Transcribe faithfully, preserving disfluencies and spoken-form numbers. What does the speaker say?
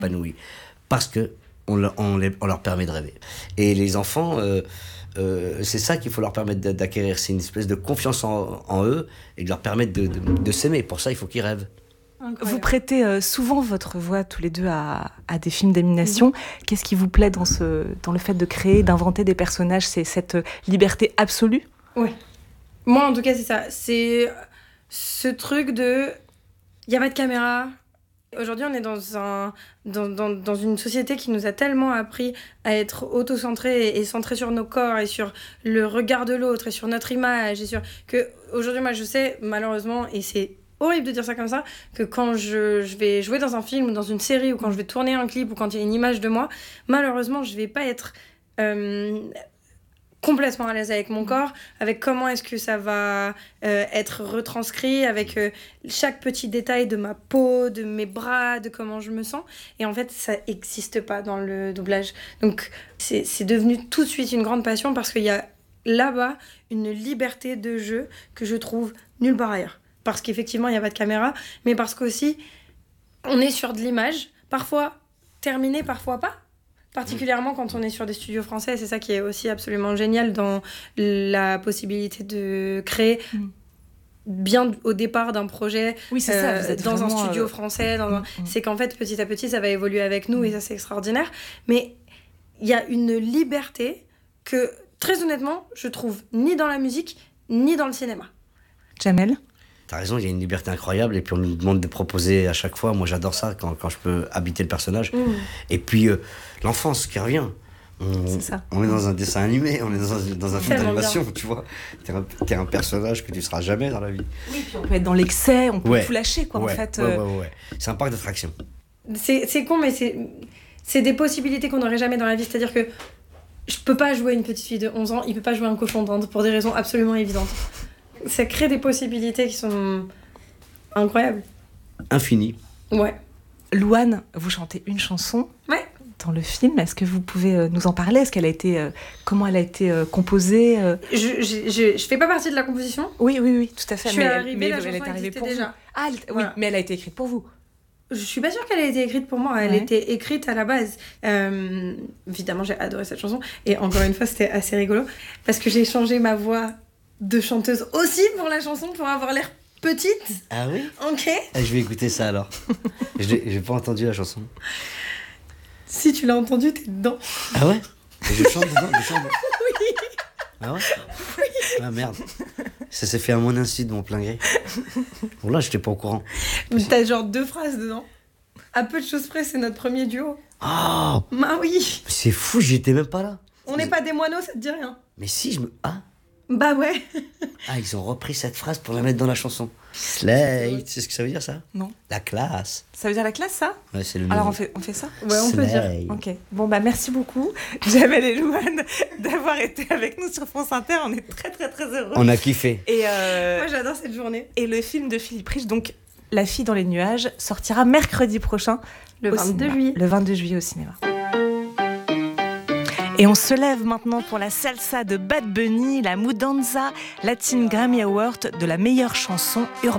épanouis. Parce que on, le- on les- on leur permet de rêver. Et les enfants, euh, euh, c'est ça qu'il faut leur permettre d'a- d'acquérir. C'est une espèce de confiance en, en eux et de leur permettre de, de, de s'aimer. Pour ça, il faut qu'ils rêvent. Vous prêtez euh, souvent votre voix tous les deux à, à des films d'animation. Mmh. Qu'est-ce qui vous plaît dans, ce, dans le fait de créer, d'inventer des personnages? C'est cette liberté absolue? Ouais. Moi, en tout cas, c'est ça. C'est ce truc de... Il n'y a pas de caméra. Aujourd'hui, on est dans, un, dans, dans, dans une société qui nous a tellement appris à être auto-centré et, et centré sur nos corps et sur le regard de l'autre et sur notre image. Et sur... que aujourd'hui, moi, je sais, malheureusement, et c'est horrible de dire ça comme ça, que quand je, je vais jouer dans un film ou dans une série ou quand je vais tourner un clip ou quand il y a une image de moi, malheureusement, je vais pas être euh, complètement à l'aise avec mon corps, avec comment est-ce que ça va euh, être retranscrit, avec euh, chaque petit détail de ma peau, de mes bras, de comment je me sens. Et en fait, ça n'existe pas dans le doublage. Donc, c'est, c'est devenu tout de suite une grande passion parce qu'il y a là-bas une liberté de jeu que je trouve nulle part ailleurs. Parce qu'effectivement, il n'y a pas de caméra, mais parce qu'aussi, on est sur de l'image, parfois terminée, parfois pas. Particulièrement quand on est sur des studios français, c'est ça qui est aussi absolument génial dans la possibilité de créer mmh. bien au départ d'un projet oui, c'est euh, ça, dans un studio euh... français. Dans un... Mmh. C'est qu'en fait, petit à petit, ça va évoluer avec nous mmh. et ça, c'est extraordinaire. Mais il y a une liberté que, très honnêtement, je trouve ni dans la musique, ni dans le cinéma. Jamel ? T'as raison, il y a une liberté incroyable et puis on nous demande de proposer à chaque fois. Moi, j'adore ça quand, quand je peux habiter le personnage. Mmh. Et puis, euh, l'enfance qui revient. On, c'est ça. On est dans un dessin animé, on est dans un, dans un film d'animation, bien. Tu vois. T'es un, t'es un personnage que tu seras jamais dans la vie. Oui, puis on peut être dans l'excès, on peut ouais. tout lâcher, quoi, ouais. en fait. Ouais, euh... ouais, ouais, ouais. C'est un parc d'attractions. C'est, c'est con, mais c'est, c'est des possibilités qu'on n'aurait jamais dans la vie. C'est-à-dire que je peux pas jouer une petite fille de onze ans, il peut pas jouer un cochon d'Inde pour des raisons absolument évidentes. Ça crée des possibilités qui sont incroyables. Infinies. Ouais. Louane, vous chantez une chanson ouais. dans le film. Est-ce que vous pouvez nous en parler? Est-ce qu'elle a été, euh, comment elle a été euh, composée euh... je, je, je, je fais pas partie de la composition. Oui, oui, oui, tout à fait. Je mais suis arrivée, mais la elle, chanson elle est arrivée pour déjà. Vous. Ah, elle, voilà. Oui, mais elle a été écrite pour vous. Je suis pas sûre qu'elle ait été écrite pour moi. Elle ouais. était écrite à la base. Euh, évidemment, j'ai adoré cette chanson. Et encore une fois, c'était assez rigolo parce que j'ai changé ma voix de chanteuse aussi pour la chanson, pour avoir l'air petite. Ah oui? Ok. Ah, je vais écouter ça alors. je l'ai, j'ai pas entendu la chanson. Si tu l'as entendu, t'es dedans. Ah ouais? Et je chante dedans, je chante. Oui. Ah ouais? Oui. Ah merde. Ça s'est fait à mon insu de mon plein gré. Bon là, j'étais pas au courant. Mais t'as genre deux phrases dedans. À peu de choses près, c'est notre premier duo. Oh! Bah oui. C'est fou, j'étais même pas là. On n'est pas des moineaux, ça te dit rien. Mais si, je me... Ah! Bah ouais. Ah, ils ont repris cette phrase pour la mettre dans la chanson. Slate, tu sais ce que ça veut dire, ça? Non. La classe. Ça veut dire la classe, ça? Ouais, c'est le Alors on fait, on fait ça? Ouais, on peut dire. Ok. Bon, bah merci beaucoup, Jamel et Louane, d'avoir été avec nous sur France Inter. On est très, très, très heureux. On a kiffé. Et euh... Moi, j'adore cette journée. Et le film de Philippe Rich, donc La fille dans les nuages, sortira mercredi prochain. Le vingt-deux juillet. Le vingt-deux juillet au cinéma. Et on se lève maintenant pour la salsa de Bad Bunny, la Mudanza Latin Grammy Award de la meilleure chanson urbaine.